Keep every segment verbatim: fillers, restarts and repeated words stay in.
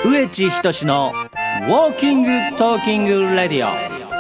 上地仁のウォーキングトーキングレディオ。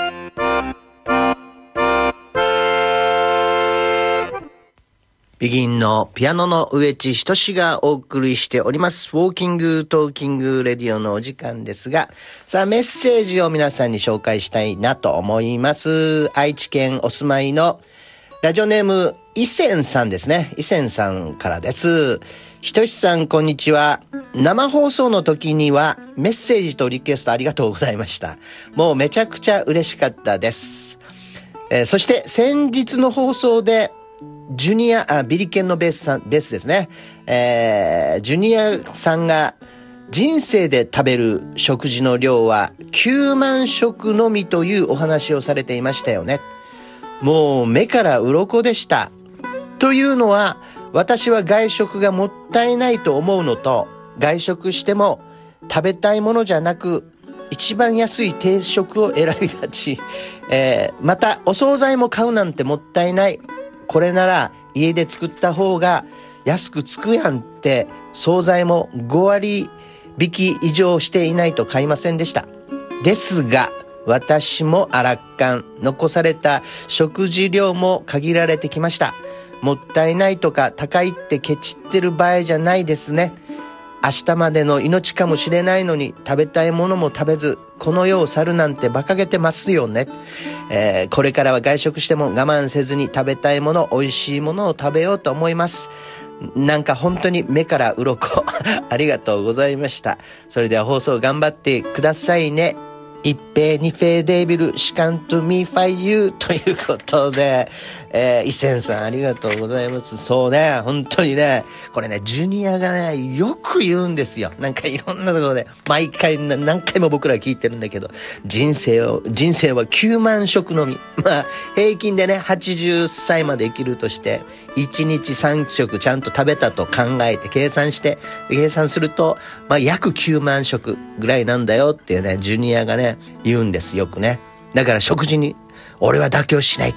ビギンのピアノの上地仁がお送りしておりますウォーキングトーキングレディオのお時間ですが、さあメッセージを皆さんに紹介したいなと思います。愛知県お住まいのラジオネーム伊仙さんですね。伊仙さんからです。ひとしさんこんにちは。生放送の時にはメッセージとリクエストありがとうございました。もうめちゃくちゃ嬉しかったです。えー、そして先日の放送でジュニアあビリケンのベースさんベースですね。えー、ジュニアさんが人生で食べる食事の量はきゅうまん食のみというお話をされていましたよね。もう目から鱗でした。というのは私は外食がもったいないと思うのと、外食しても食べたいものじゃなく一番安い定食を選びがち、えー、またお惣菜も買うなんてもったいない。これなら家で作った方が安くつくやんって、惣菜もごわり引き以上していないと買いませんでした。ですが私もあらっかん、残された食事量も限られてきました。もったいないとか高いってケチってる場合じゃないですね。明日までの命かもしれないのに食べたいものも食べずこの世を去るなんて馬鹿げてますよね。えー、これからは外食しても我慢せずに食べたいもの、美味しいものを食べようと思います。なんか本当に目から鱗ありがとうございました。それでは放送頑張ってくださいね。一平二平デービルシカントミーファイユーということで、えー、伊仙さんありがとうございます。そうね、本当にね、これね、ジュニアがね、よく言うんですよ。なんかいろんなところで、毎回何回も僕ら聞いてるんだけど、人生を、人生はきゅうまん食のみ。まあ、平均でね、はちじゅっさいまで生きるとして、いちにちさん食ちゃんと食べたと考えて計算して、計算すると、まあ、約きゅうまん食ぐらいなんだよっていうね、ジュニアがね、言うんですよくね。だから食事に俺は妥協しない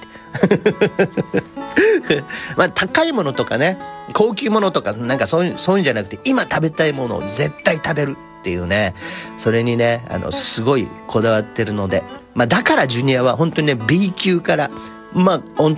まあ高いものとかね、高級ものとかなんかそういうそういうんじゃなくて、今食べたいものを絶対食べるっていうね、それにね、あのすごいこだわってるので、まあだからジュニアは本当にね B 級からまあ本